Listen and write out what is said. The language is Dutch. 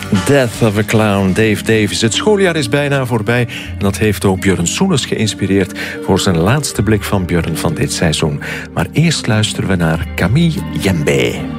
Death of a Clown, Dave Davies. Het schooljaar is bijna voorbij en dat heeft ook Björn Soenens geïnspireerd voor zijn laatste blik van Björn van dit seizoen. Maar eerst luisteren we naar Camille Jembe.